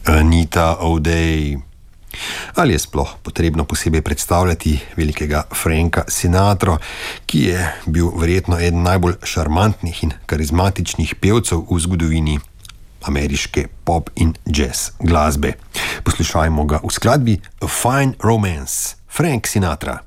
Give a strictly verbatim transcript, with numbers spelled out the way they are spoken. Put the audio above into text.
Anita O'Day. Ali je sploh potrebno posebej predstavljati velikega Franka Sinatra, ki je bil verjetno eden najbolj šarmantnih in karizmatičnih pevcev v zgodovini ameriške pop in jazz glasbe. Poslušajmo ga v skladbi A Fine Romance, Frank Sinatra.